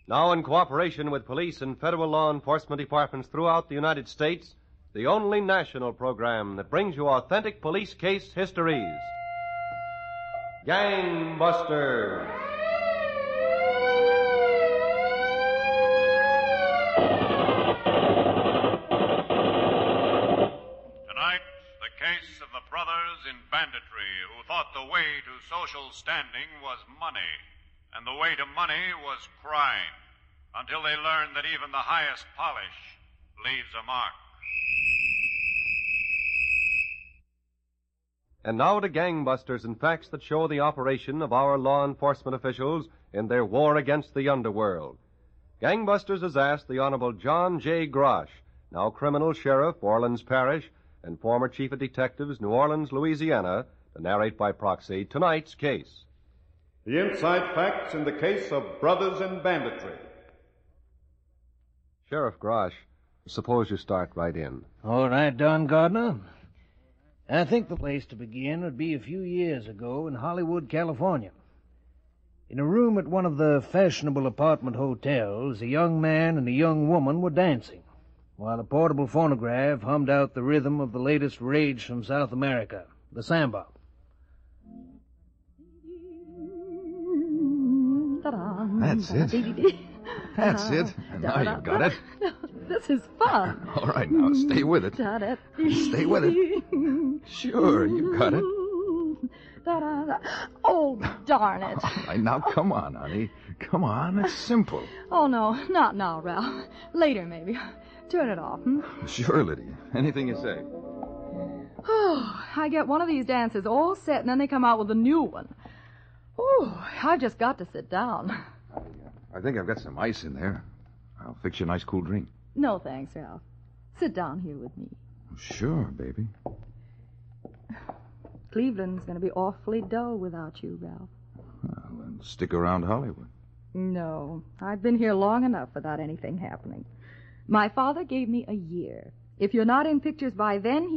Now, in cooperation with police and federal law enforcement departments throughout the United States, the only national program that brings you authentic police case histories. Gangbusters. Tonight, the case of the brothers in banditry who thought the way to social standing was money, and the way to money was crime, until they learned that even the highest polish leaves a mark. And now to Gangbusters and facts that show the operation of our law enforcement officials in their war against the underworld. Gangbusters has asked the Honorable John J. Grosh, now criminal sheriff, Orleans Parish, and former chief of detectives, New Orleans, Louisiana, to narrate by proxy tonight's case. The inside facts in the case of brothers in banditry. Sheriff Grosh, suppose you start right in. All right, Don Gardner. I think the place to begin would be a few years ago in Hollywood, California. In a room at one of the fashionable apartment hotels, a young man and a young woman were dancing, while a portable phonograph hummed out the rhythm of the latest rage from South America, the samba. That's it. That's it. Now you've got it. This is fun. All right, now, stay with it. Stay with it. Sure, you got it. Oh, darn it. All right, now, come on, honey. Come on, it's simple. Oh, no, not now, Ralph. Later, maybe. Turn it off, Sure, Lydia. Anything you say. Oh, I get one of these dances all set, and then they come out with a new one. Oh, I've just got to sit down. I think I've got some ice in there. I'll fix you a nice cool drink. No, thanks, Ralph. Sit down here with me. Sure, baby. Cleveland's going to be awfully dull without you, Ralph. Well, then stick around Hollywood. No, I've been here long enough without anything happening. My father gave me a year. If you're not in pictures by then,